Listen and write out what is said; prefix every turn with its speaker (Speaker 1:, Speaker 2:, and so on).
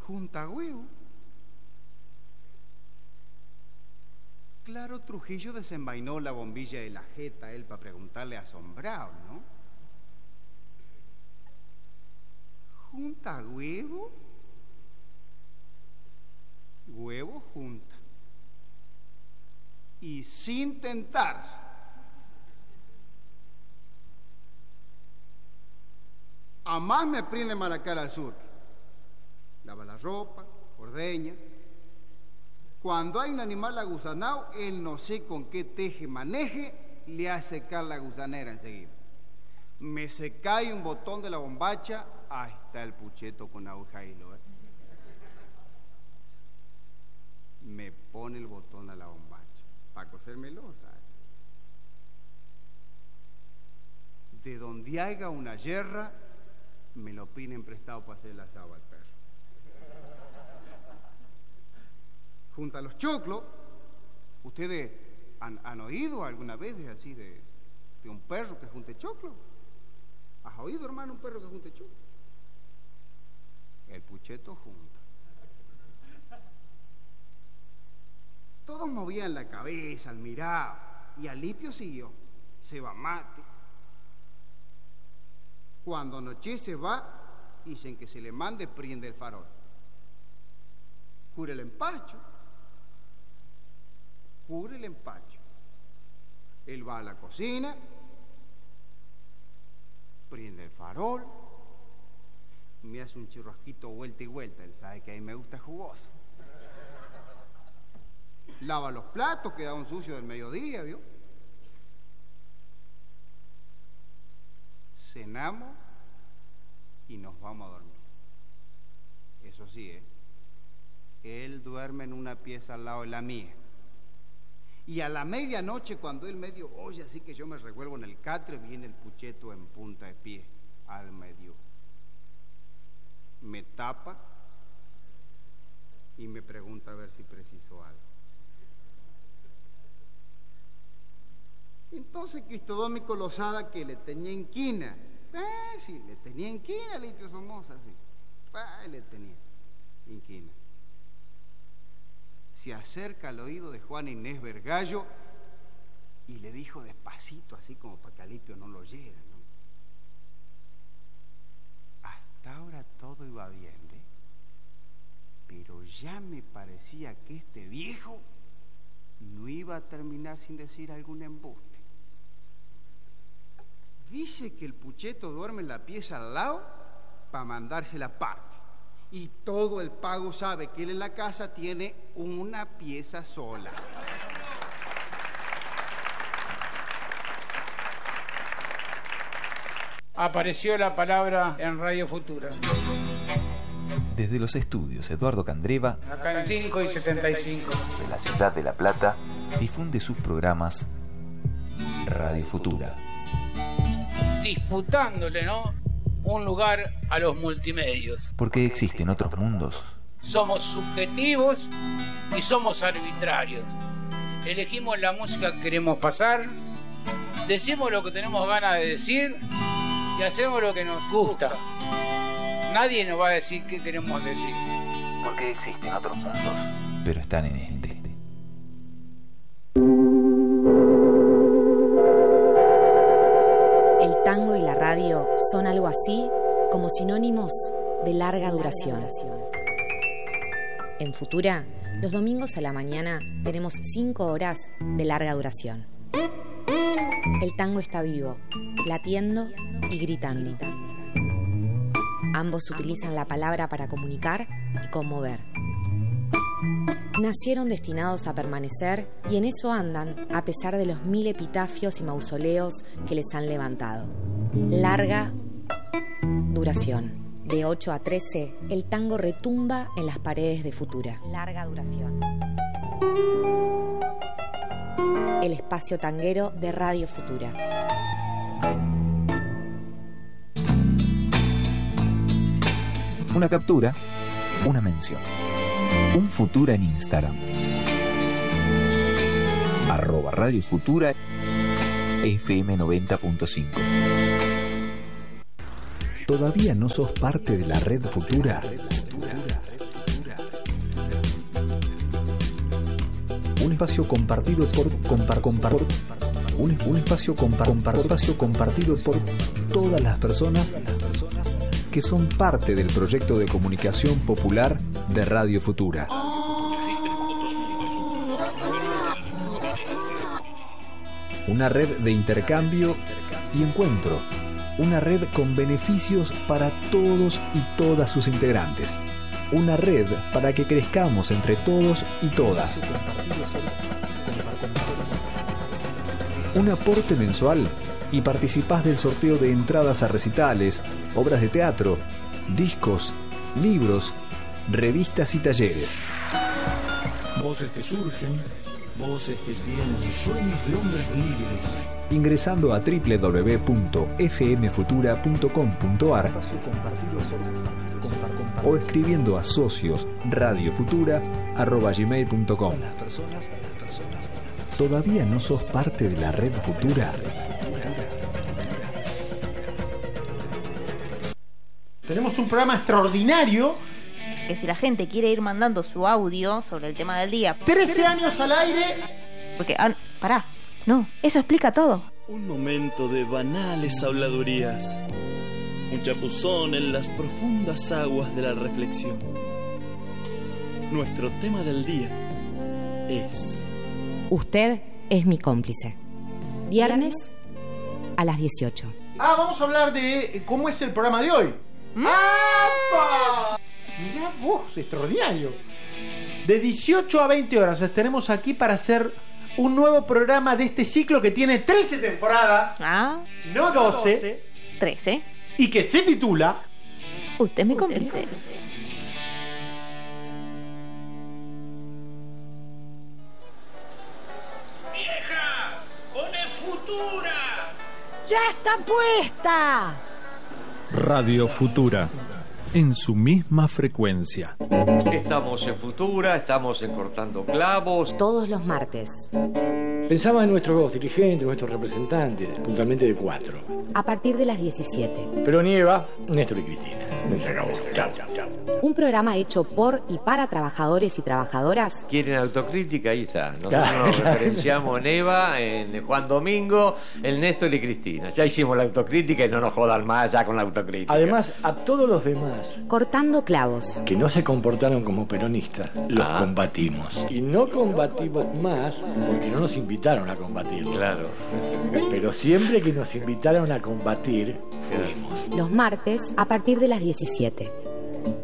Speaker 1: junta huevo. Claro, Trujillo desenvainó la bombilla de la jeta él para preguntarle asombrado, ¿no? ¿Junta huevo? Huevo junta. Y sin tentarse. A más me prende Maracal al sur. Lava la ropa, ordeña. Cuando hay un animal agusanado, él no sé con qué teje maneje, le hace secar la gusanera enseguida. Me se cae un botón de la bombacha, ahí está el pucheto con aguja y hilo. Me pone el botón a la bombacha para cosérmelo, ¿sabes? De donde haya una yerra, me lo piden prestado para hacer el asado al perro. Junto a los choclos, ¿ustedes han oído alguna vez así de un perro que junte choclo? ¿Has oído, hermano, un perro que junte choclo? El pucheto junta. Todos movían la cabeza al mirar y Alipio siguió. Se va mate. Cuando anochece va, dicen que se le mande, prende el farol. Cura el empacho. Cubre el empacho. Él va a la cocina, prende el farol, me hace un churrasquito vuelta y vuelta, él sabe que a mí me gusta jugoso. Lava los platos, quedaron sucios del mediodía, ¿vio? Cenamos y nos vamos a dormir. Eso sí, él duerme en una pieza al lado de la mía. Y a la medianoche, cuando él medio oye así que yo me revuelvo en el catre, viene el pucheto en punta de pie al medio. Me tapa y me pregunta a ver si preciso algo. Entonces Cristodómico Lozada, que le tenía inquina, sí, le tenía inquina, Alipio Somoza, sí, le tenía inquina. Se acerca al oído de Juana Inés Vergallo y le dijo despacito, así como para que Alipio no lo oyera, ¿no? Hasta ahora todo iba bien, ¿eh? Pero ya me parecía que este viejo no iba a terminar sin decir algún embuste. Dice que el pucheto duerme en la pieza al lado para mandarse la parte. Y todo el pago sabe que él en la casa tiene una pieza sola.
Speaker 2: Apareció la palabra en Radio Futura.
Speaker 3: Desde los estudios Eduardo Candreva,
Speaker 2: Acá en 5 y 75.
Speaker 3: de la ciudad de La Plata, difunde sus programas Radio Futura.
Speaker 2: Disputándole, ¿no?, un lugar a los multimedios.
Speaker 3: Porque existen otros mundos.
Speaker 2: Somos subjetivos y somos arbitrarios. Elegimos la música que queremos pasar, decimos lo que tenemos ganas de decir y hacemos lo que nos gusta. Nadie nos va a decir qué queremos decir.
Speaker 3: Porque existen otros mundos, pero están en este.
Speaker 4: El tango y la radio son algo así como sinónimos de larga duración. En Futura, los domingos a la mañana tenemos 5 horas de larga duración. El tango está vivo, latiendo y gritando. Ambos utilizan la palabra para comunicar y conmover. Nacieron destinados a permanecer y en eso andan a pesar de los 1000 epitafios y mausoleos que les han levantado. Larga duración. De 8 a 13, el tango retumba en las paredes de Futura. Larga duración. El espacio tanguero de Radio Futura.
Speaker 3: Una captura, una mención. Un Futura en Instagram. @Radio Futura FM 90.5. ¿Todavía no sos parte de la red Futura?
Speaker 5: un espacio compartido por un espacio compartido por todas las personas que son parte del proyecto de comunicación popular de Radio Futura. Una red de intercambio y encuentro. Una red con beneficios para todos y todas sus integrantes. Una red para que crezcamos entre todos y todas. Un aporte mensual y participás del sorteo de entradas a recitales, obras de teatro, discos, libros, revistas y talleres.
Speaker 6: Voces que surgen, voces que tienen sueños de hombres libres.
Speaker 5: Ingresando a www.fmfutura.com.ar o escribiendo a sociosradiofutura@gmail.com. ¿Todavía no sos parte de la red Futura?
Speaker 7: Tenemos un programa extraordinario.
Speaker 8: Que si la gente quiere ir mandando su audio sobre el tema del día.
Speaker 7: 13 años al aire.
Speaker 8: Porque, pará, no, eso explica todo.
Speaker 9: Un momento de banales habladurías. Un chapuzón en las profundas aguas de la reflexión. Nuestro tema del día es...
Speaker 4: Usted es mi cómplice. Viernes a las 18.
Speaker 7: Vamos a hablar de cómo es el programa de hoy. ¡Apa! Mirá vos, extraordinario. De 18 a 20 horas estaremos aquí para hacer un nuevo programa de este ciclo que tiene 13 temporadas. No 12.
Speaker 8: 13.
Speaker 7: Y que se titula...
Speaker 8: Usted es mi cómplice.
Speaker 10: ¡Vieja! ¡Pone Futura!
Speaker 11: ¡Ya está puesta!
Speaker 12: Radio Futura, en su misma frecuencia.
Speaker 13: Estamos en Futura, estamos en Cortando Clavos.
Speaker 4: Todos los martes.
Speaker 14: Pensaba en nuestros dirigentes, nuestros representantes, puntualmente de 4.
Speaker 4: A partir de las 17.
Speaker 14: Pero nieva, Néstor y Cristina. Se acabó. Chao, chao, chao.
Speaker 4: Un programa hecho por y para trabajadores y trabajadoras.
Speaker 13: ¿Quieren autocrítica? Ahí está. Nosotros nos referenciamos en Eva, en Juan Domingo, el Néstor y Cristina. Ya hicimos la autocrítica y no nos jodan más ya con la autocrítica.
Speaker 14: Además, a todos los demás
Speaker 4: Cortando Clavos
Speaker 14: que no se comportaron como peronistas, los combatimos. Y no combatimos más porque no nos invitaron a combatir.
Speaker 13: Claro.
Speaker 14: Pero siempre que nos invitaron a combatir, fuimos.
Speaker 4: Los martes a partir de las 17.